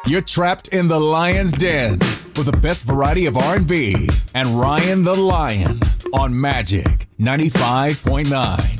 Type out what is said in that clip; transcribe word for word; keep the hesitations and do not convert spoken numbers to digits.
You're trapped in the Lion's Den with the best variety of R and B and Ryan the Lion on Magic ninety-five point nine.